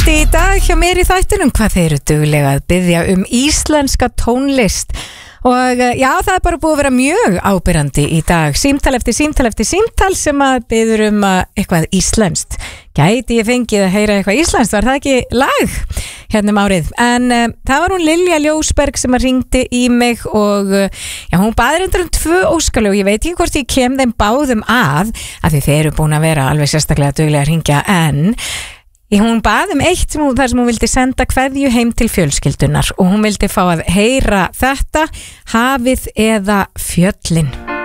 áberandi í dag hjá mér í þættinum hvað þeir eru duglega að biðja íslenska tónlist og já, það bara búið að vera mjög áberandi í dag, símtal eftir símtal sem að biður eitthvað íslenskt. Gæti ég fengið að heyra eitthvað íslenskt, var það ekki lag hérna árið, en það var hún Lilja Ljósberg sem að ringdi í mig og já, hún baði reyndar 2 óskalög, ég veit ekki hvort ég kem þeim báðum að því þeir eru búin að vera alveg sérstaklega duglega að ringja, en hún bað eitt þar sem hún vildi senda kveðju heim til fjölskyldunar og hún vildi fá að heyra þetta, hafið eða fjöllin.